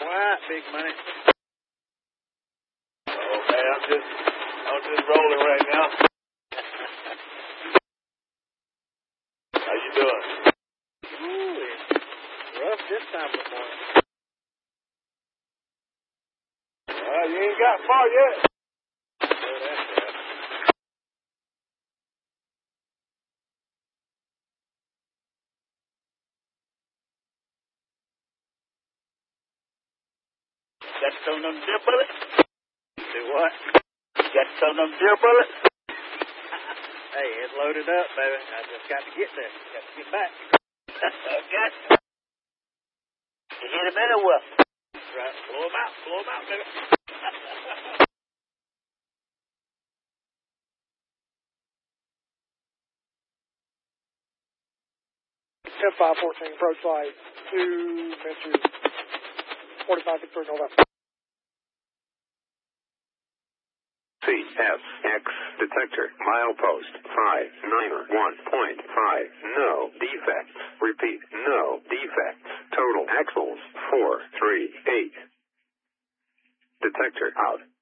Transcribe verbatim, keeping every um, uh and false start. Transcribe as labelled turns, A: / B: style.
A: right, big money.
B: Okay, I'm just, I'm just rolling right now. How you doing?
A: Ooh, it's rough this time of the morning.
B: Uh, you ain't got far yet.
A: Oh, that's rough.
B: Got some of them deer bullets?
A: Do what?
B: Got some of them deer bullets?
A: Hey, it's loaded up, baby. I just got to get there. Got to get back.
B: Okay. You hit him in or what?
A: Right.
B: Blow him out, blow him out, baby.
C: ten five fourteen, approach flight two, Mister forty-five Victoria November.
D: C F X detector, milepost five nine one point five, no defects. Repeat, no defects. Total axles four three eight. Detector out.